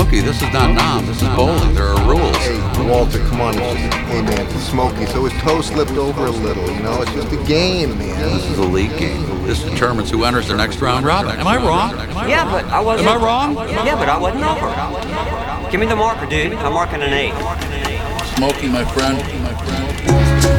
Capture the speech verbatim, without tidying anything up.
Smokey, this is not nom. This is bowling. There are rules. Hey, Walter, come on. Hey, man, it's Smokey. So his toe slipped over a little, you know? It's just a game, man. This is a league game. This determines who enters the next round robin. Am I wrong? Yeah, but I wasn't. Am I wrong? Yeah, but I wasn't over. Give me the marker, dude. I'm marking an eight. Smokey, my friend. My friend.